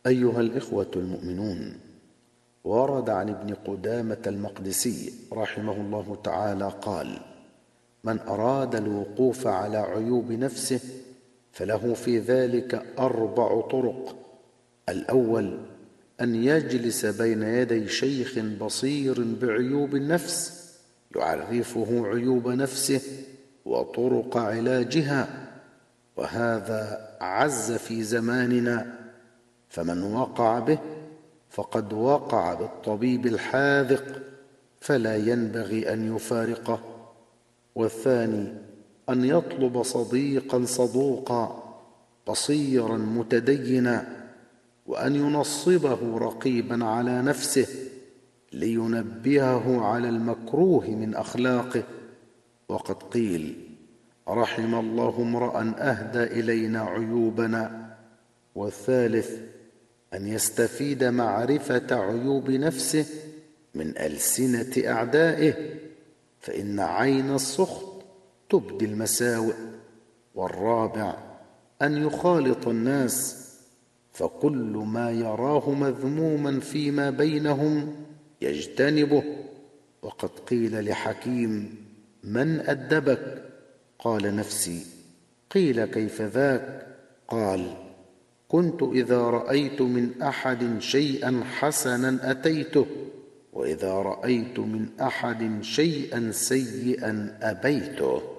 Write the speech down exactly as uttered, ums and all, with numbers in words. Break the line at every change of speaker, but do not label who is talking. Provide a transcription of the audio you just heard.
أيها الإخوة المؤمنون، ورد عن ابن قدامة المقدسي رحمه الله تعالى قال: من أراد الوقوف على عيوب نفسه فله في ذلك أربع طرق. الأول أن يجلس بين يدي شيخ بصير بعيوب النفس يعرفه عيوب نفسه وطرق علاجها، وهذا عز في زماننا، فمن وقع به فقد وقع بالطبيب الحاذق فلا ينبغي أن يفارقه. والثاني أن يطلب صديقا صدوقا بصيرا متدينا، وأن ينصبه رقيبا على نفسه لينبهه على المكروه من أخلاقه. وقد قيل: رحم الله امرأ أهدى إلينا عيوبنا. والثالث أن يستفيد معرفة عيوب نفسه من ألسنة أعدائه، فإن عين السخط تبدي المساوئ. والرابع أن يخالط الناس، فكل ما يراه مذموما فيما بينهم يجتنبه. وقد قيل لحكيم: من أدبك؟ قال: نفسي. قيل: كيف ذاك؟ قال: كنت إذا رأيت من أحد شيئا حسنا أتيته، وإذا رأيت من أحد شيئا سيئا أبيته.